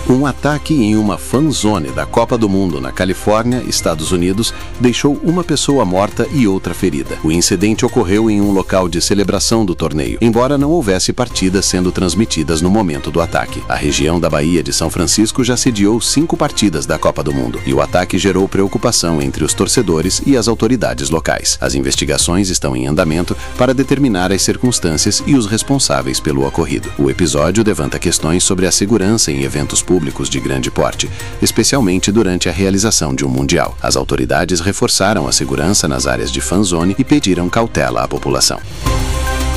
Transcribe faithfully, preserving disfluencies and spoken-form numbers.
Um ataque em uma fan zone da Copa do Mundo na Califórnia, Estados Unidos, deixou uma pessoa morta e outra ferida. O incidente ocorreu em um local de celebração do torneio, embora não houvesse partidas sendo transmitidas no momento do ataque. A região da Baía de São Francisco já sediou cinco partidas da Copa do Mundo, e o ataque gerou preocupação entre os torcedores e as autoridades locais. As investigações estão em andamento para determinar as circunstâncias e os responsáveis pelo ocorrido. O episódio levanta questões sobre a segurança em eventos públicos públicos de grande porte, especialmente durante a realização de um mundial. As autoridades reforçaram a segurança nas áreas de fan zone e pediram cautela à população.